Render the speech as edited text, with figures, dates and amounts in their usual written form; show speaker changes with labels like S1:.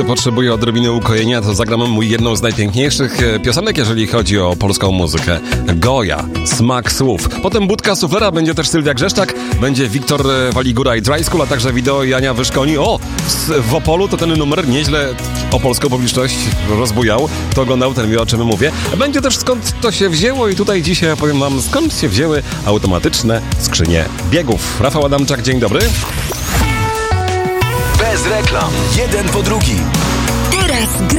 S1: kto potrzebuje odrobiny ukojenia, to zagram jedną z najpiękniejszych piosenek, jeżeli chodzi o polską muzykę. Goja, Smak słów. Potem Budka Suflera, będzie też Sylwia Grzeszczak, będzie Wiktor Waligura i Dry School, a także wideo Jania Wyszkoni. W Opolu to ten numer nieźle opolską publiczność rozbujał. Kto oglądał, ten wie, o czym mówię. Będzie też skąd to się wzięło i tutaj dzisiaj opowiem wam, skąd się wzięły automatyczne skrzynie biegów. Rafał Adamczak, dzień dobry.
S2: Bez reklam. Jeden po drugim.
S3: Teraz gra.